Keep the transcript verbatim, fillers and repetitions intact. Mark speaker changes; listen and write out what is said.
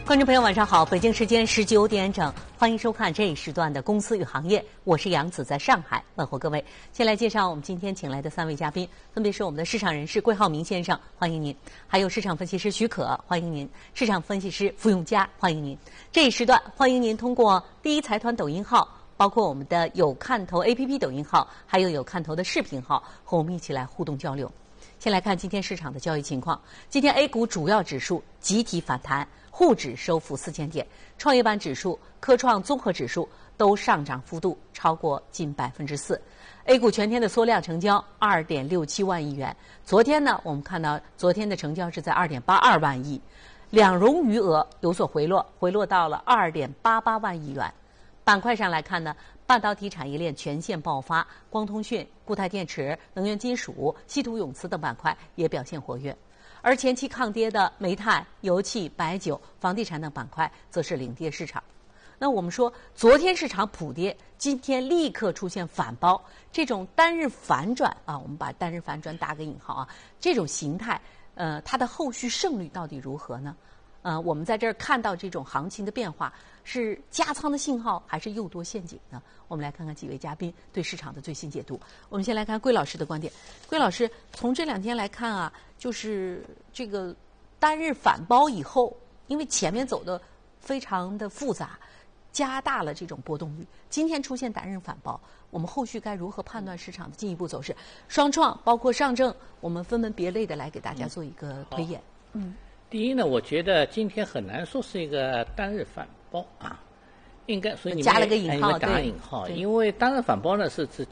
Speaker 1: 观众朋友晚上好，北京时间十九点整，欢迎收看这一时段的公司与行业，我是杨子，在上海问候各位。先来介绍我们今天请来的三位嘉宾，分别是我们的市场人士桂浩明先生，欢迎您；还有市场分析师许可，欢迎您；市场分析师付永佳，欢迎您。这一时段欢迎您通过第一财团抖音号，包括我们的有看头 A P P 抖音号，还有有看头的视频号，和我们一起来互动交流。先来看今天市场的交易情况。今天 A 股主要指数集体反弹，沪指收复四千点，创业板指数、科创综合指数都上涨幅度超过近百分之四。A 股全天的缩量成交二点六七万亿元，昨天呢，我们看到昨天的成交是在二点八二万亿，两融余额有所回落，回落到了二点八八万亿元。板块上来看呢，半导体产业链全线爆发，光通讯、固态电池、能源金属、稀土永磁等板块也表现活跃。而前期抗跌的煤炭、油气、白酒、房地产等板块则是领跌市场。那我们说，昨天市场普跌，今天立刻出现反包，这种单日反转啊，我们把单日反转打个引号啊，这种形态，呃，它的后续胜率到底如何呢？呃，我们在这儿看到这种行情的变化，是加仓的信号还是诱多陷阱呢？我们来看看几位嘉宾对市场的最新解读。我们先来看桂老师的观点。桂老师，从这两天来看啊，就是这个单日反包以后，因为前面走的非常的复杂，加大了这种波动率。今天出现单日反包，我们后续该如何判断市场的进一步走势？双创包括上证，我们分门别类的来给大家做一个推演。
Speaker 2: 嗯。第一呢，我觉得今天很难说是一个单日反包啊，应该所以你们
Speaker 1: 加了个引号，
Speaker 2: 打引号，因为单日反包呢是指